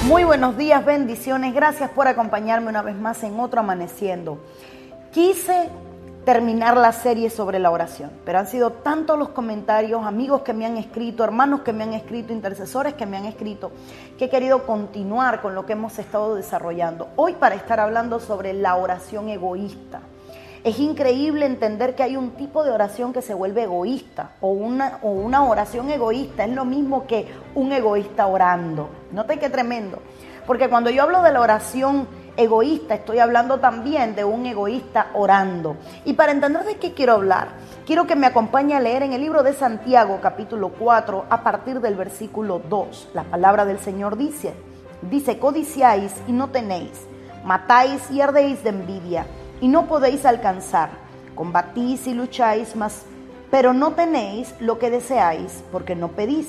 Muy buenos días, bendiciones. Gracias por acompañarme una vez más en otro Amaneciendo. Quise terminar la serie sobre la oración, pero han sido tantos los comentarios, amigos que me han escrito, hermanos que me han escrito, intercesores que me han escrito, que he querido continuar con lo que hemos estado desarrollando. Hoy para estar hablando sobre la oración egoísta. Es increíble entender que hay un tipo de oración que se vuelve egoísta o una oración egoísta. Es lo mismo que un egoísta orando. Note qué tremendo. Porque cuando yo hablo de la oración egoísta, estoy hablando también de un egoísta orando. Y para entender de qué quiero hablar, quiero que me acompañe a leer en el libro de Santiago, capítulo 4, a partir del versículo 2. La palabra del Señor dice, codiciáis y no tenéis, matáis y ardéis de envidia, y no podéis alcanzar, combatís y lucháis, pero no tenéis lo que deseáis, porque no pedís.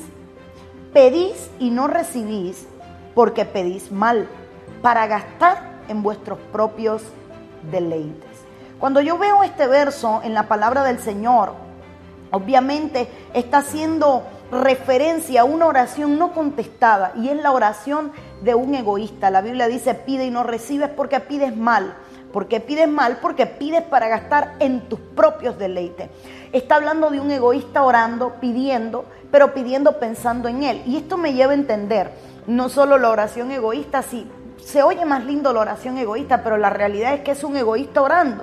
Pedís y no recibís, porque pedís mal, para gastar en vuestros propios deleites. Cuando yo veo este verso en la palabra del Señor, obviamente está haciendo referencia a una oración no contestada, y es la oración de un egoísta. La Biblia dice, pide y no recibes porque pides mal. ¿Por qué pides mal? Porque pides para gastar en tus propios deleites. Está hablando de un egoísta orando, pidiendo, pero pidiendo pensando en él. Y esto me lleva a entender, no solo la oración egoísta, sí, se oye más lindo la oración egoísta, pero la realidad es que es un egoísta orando.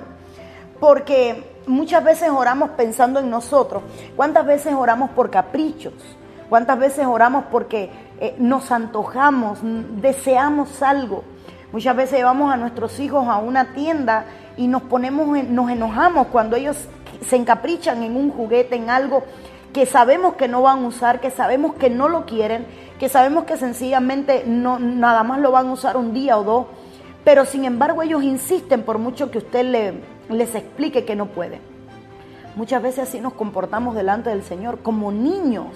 Porque muchas veces oramos pensando en nosotros. ¿Cuántas veces oramos por caprichos? ¿Cuántas veces oramos porque nos antojamos, deseamos algo? Muchas veces llevamos a nuestros hijos a una tienda y nos enojamos cuando ellos se encaprichan en un juguete, en algo que sabemos que no van a usar, que sabemos que no lo quieren, que sabemos que sencillamente nada más lo van a usar un día o dos, pero sin embargo ellos insisten por mucho que usted les explique que no puede. Muchas veces así nos comportamos delante del Señor, como niños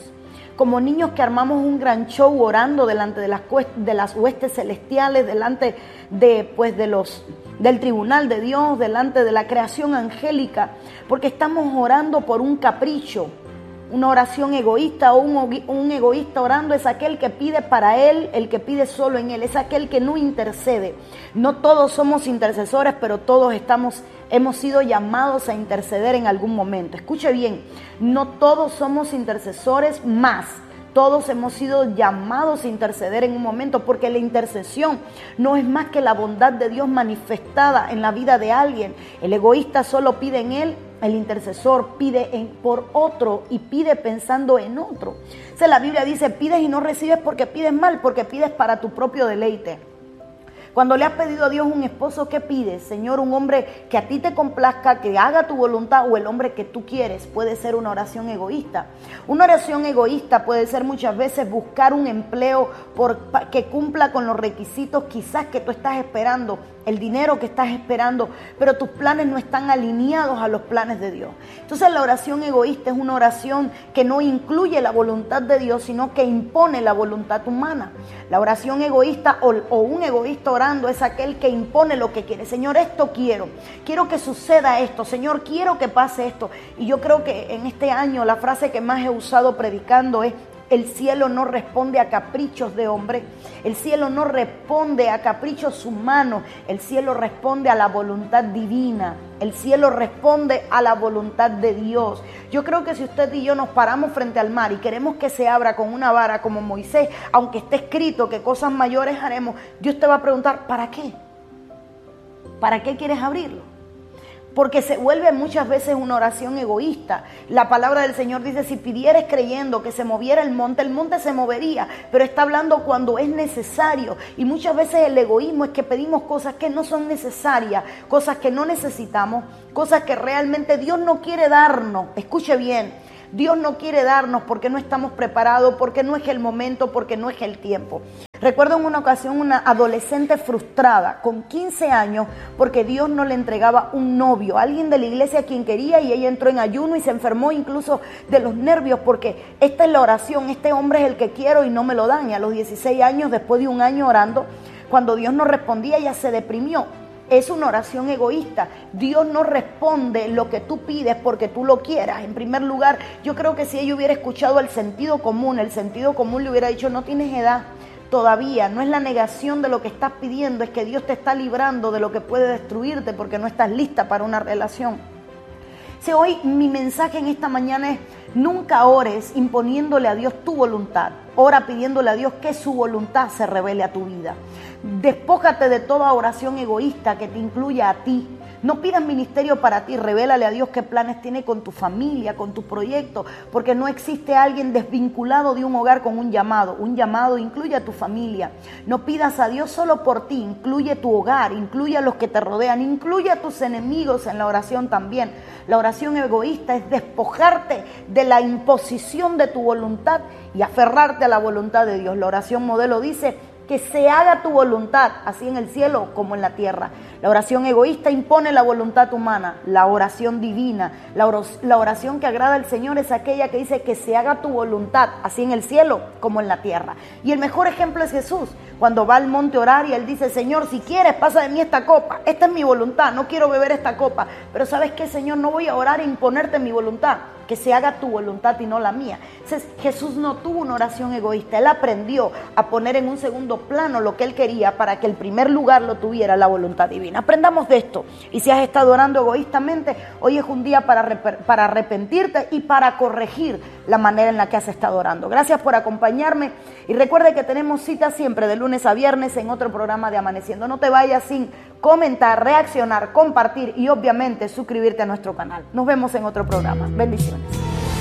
que armamos un gran show orando delante de las huestes celestiales, delante del tribunal de Dios, delante de la creación angélica, porque estamos orando por un capricho. Una oración egoísta o un egoísta orando es aquel que pide para él, el que pide solo en él, es aquel que no intercede. No todos somos intercesores, pero todos hemos sido llamados a interceder en algún momento. Escuche bien, no todos somos intercesores más. Todos hemos sido llamados a interceder en un momento, porque la intercesión no es más que la bondad de Dios manifestada en la vida de alguien. El egoísta solo pide en él, el intercesor pide por otro y pide pensando en otro. O sea, la Biblia dice, pides y no recibes porque pides mal, porque pides para tu propio deleite. Cuando le has pedido a Dios un esposo, ¿qué pides? Señor, un hombre que a ti te complazca, que haga tu voluntad, o el hombre que tú quieres. Puede ser una oración egoísta. Una oración egoísta puede ser muchas veces buscar un empleo que cumpla con los requisitos quizás que tú estás esperando, el dinero que estás esperando, pero tus planes no están alineados a los planes de Dios. Entonces la oración egoísta es una oración que no incluye la voluntad de Dios, sino que impone la voluntad humana. La oración egoísta o un egoísta orando es aquel que impone lo que quiere. Señor, esto quiero que suceda esto. Señor, quiero que pase esto. Y yo creo que en este año la frase que más he usado predicando es: el cielo no responde a caprichos de hombre, el cielo no responde a caprichos humanos, el cielo responde a la voluntad divina, el cielo responde a la voluntad de Dios. Yo creo que si usted y yo nos paramos frente al mar y queremos que se abra con una vara como Moisés, aunque esté escrito que cosas mayores haremos, Dios te va a preguntar, ¿para qué? ¿Para qué quieres abrirlo? Porque se vuelve muchas veces una oración egoísta. La palabra del Señor dice, si pidieres creyendo que se moviera el monte se movería. Pero está hablando cuando es necesario. Y muchas veces el egoísmo es que pedimos cosas que no son necesarias, cosas que no necesitamos, cosas que realmente Dios no quiere darnos. Escuche bien, Dios no quiere darnos porque no estamos preparados, porque no es el momento, porque no es el tiempo. Recuerdo en una ocasión una adolescente frustrada con 15 años porque Dios no le entregaba un novio, alguien de la iglesia a quien quería, y ella entró en ayuno y se enfermó incluso de los nervios porque esta es la oración, este hombre es el que quiero y no me lo dan. Y a los 16 años, después de un año orando, cuando Dios no respondía, ella se deprimió. Es una oración egoísta. Dios no responde lo que tú pides porque tú lo quieras. En primer lugar, yo creo que si ella hubiera escuchado el sentido común le hubiera dicho, no tienes edad, todavía, no es la negación de lo que estás pidiendo, es que Dios te está librando de lo que puede destruirte porque no estás lista para una relación. Si hoy mi mensaje en esta mañana es: nunca ores imponiéndole a Dios tu voluntad. Ora pidiéndole a Dios que su voluntad se revele a tu vida. Despójate de toda oración egoísta que te incluya a ti. No pidas ministerio para ti, revélale a Dios qué planes tiene con tu familia, con tu proyecto, porque no existe alguien desvinculado de un hogar con un llamado. Un llamado incluye a tu familia. No pidas a Dios solo por ti, incluye tu hogar, incluye a los que te rodean, incluye a tus enemigos en la oración también. La oración egoísta es despojarte de la imposición de tu voluntad y aferrarte a la voluntad de Dios. La oración modelo dice: que se haga tu voluntad, así en el cielo como en la tierra. La oración egoísta impone la voluntad humana. La oración divina, la oración que agrada al Señor es aquella que dice: que se haga tu voluntad, así en el cielo como en la tierra. Y el mejor ejemplo es Jesús, cuando va al monte a orar y Él dice: Señor, si quieres, pasa de mí esta copa. Esta es mi voluntad, no quiero beber esta copa. Pero ¿sabes qué, Señor? No voy a orar e imponerte mi voluntad. Que se haga tu voluntad y no la mía. Entonces, Jesús no tuvo una oración egoísta. Él aprendió a poner en un segundo plano lo que Él quería para que el primer lugar lo tuviera la voluntad divina. Aprendamos de esto. Y si has estado orando egoístamente, hoy es un día para arrepentirte y para corregir la manera en la que has estado orando. Gracias por acompañarme y recuerde que tenemos cita siempre de lunes a viernes en otro programa de Amaneciendo. No te vayas sin comentar, reaccionar, compartir y obviamente suscribirte a nuestro canal. Nos vemos en otro programa. Bendiciones.